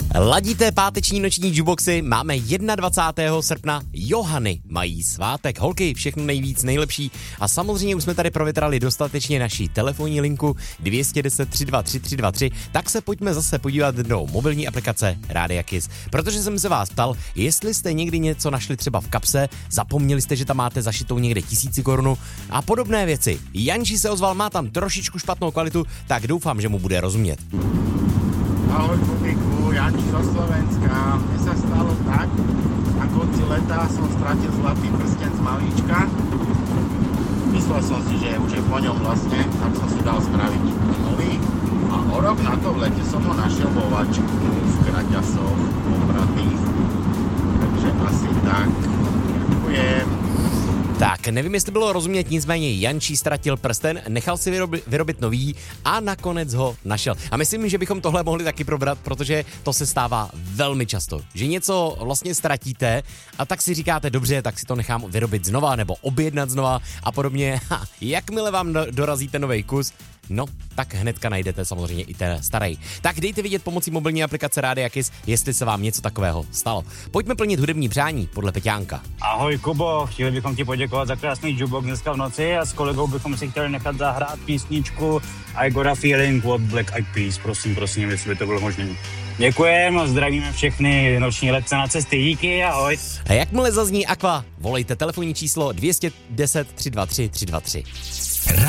Ladíte páteční noční jukeboxy, máme 21. srpna, Johany mají svátek, holky, všechno nejvíc, nejlepší a samozřejmě už jsme tady provětrali dostatečně naší telefonní linku 210 323 323, tak se pojďme zase podívat do mobilní aplikace Rádia Kiss, protože jsem se vás ptal, jestli jste někdy něco našli třeba v kapse, zapomněli jste, že tam máte zašitou někde 1000 korun a podobné věci. Janči se ozval, má tam trošičku špatnou kvalitu, tak doufám, že mu bude rozumět. Ahoj Kubiku, Janči zo Slovenska. Mne sa stalo tak, na konci leta som stratil zlatý prsten z malíčka. Myslel som si, že už je po ňom vlastne, tak som si dal spraviť nový. A o rok na to v lete som ho našiel vo vačku v kraťasoch opratých. Takže asi tak. Ďakujem. Tak, nevím, jestli bylo rozumět, nicméně Jančí ztratil prsten, nechal si vyrobit nový a nakonec ho našel. A myslím, že bychom tohle mohli taky probrat, protože to se stává velmi často. Že něco vlastně ztratíte a tak si říkáte, dobře, tak si to nechám vyrobit znova nebo objednat znova a podobně. Jakmile vám dorazí ten nový kus, no, tak hnedka najdete samozřejmě i ten starý. Tak dejte vidět pomocí mobilní aplikace Rádia Kiss, jestli se vám něco takového stalo. Pojďme plnit hudební přání podle Peťánka. Ahoj Kubo, chtěli bychom ti poděkovat za krásný jukebox dneska v noci a s kolegou bychom si chtěli nechat zahrát písničku I Got a Feeling od Black Eyed Peas. Prosím, jestli by to bylo možné. Děkujeme, zdravíme všechny noční letce na cesty, díky, ahoj. A jakmile zazní Aqua, volejte telefonní číslo 210 323 323.